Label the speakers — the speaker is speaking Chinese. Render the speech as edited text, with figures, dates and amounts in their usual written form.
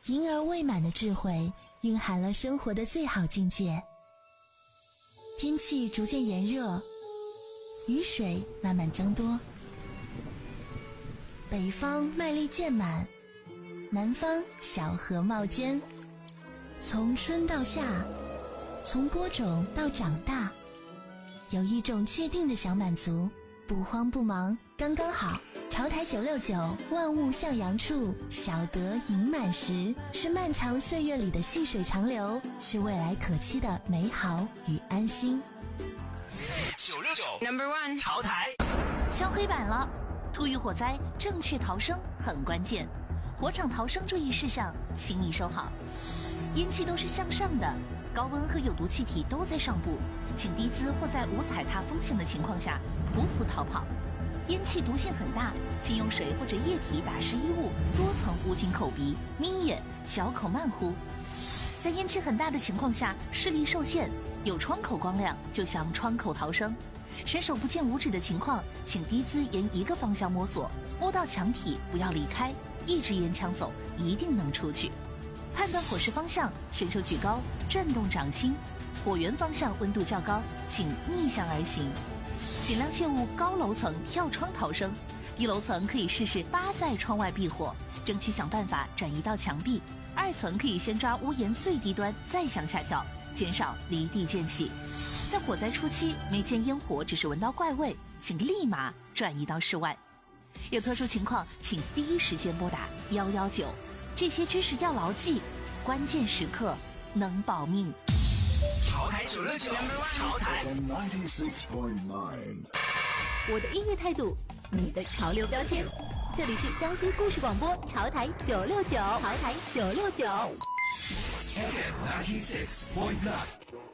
Speaker 1: 婴儿未满的智慧蕴含了生活的最好境界。天气逐渐炎热，雨水慢慢增多，北方麦粒渐满，南方小荷冒尖。从春到夏，从播种到长大，有一种确定的小满足，不慌不忙，刚刚好。潮台969，万物向阳处，小得盈满时，是漫长岁月里的细水长流，是未来可期的美好与安心。
Speaker 2: 969 No.1 潮台
Speaker 3: 敲黑板了，突遇火灾，正确逃生很关键。火场逃生注意事项，请你收好。烟气都是向上的，高温和有毒气体都在上部，请低姿或在无踩踏风险的情况下匍匐逃跑。烟气毒性很大，请用水或者液体打湿衣物，多层捂紧口鼻，眯眼，小口慢呼。在烟气很大的情况下，视力受限，有窗口光亮就向窗口逃生。伸手不见五指的情况，请低姿沿一个方向摸索，摸到墙体不要离开，一直沿墙走，一定能出去。判断火势方向，伸手举高，转动掌心。火源方向温度较高，请逆向而行。尽量切勿高楼层跳窗逃生，低楼层可以试试扒在窗外避火，争取想办法转移到墙壁。2层可以先抓屋檐最低端，再向下跳，减少离地间隙。在火灾初期，没见烟火，只是闻到怪味，请立马转移到室外。有特殊情况，请第一时间拨打119。这些知识要牢记，关键时刻能保命。
Speaker 2: 潮台969 潮台
Speaker 4: 96.9，
Speaker 5: 我的音乐态度，你的潮流标签。这里是江西故事广播潮台969，潮台969。
Speaker 2: 96.9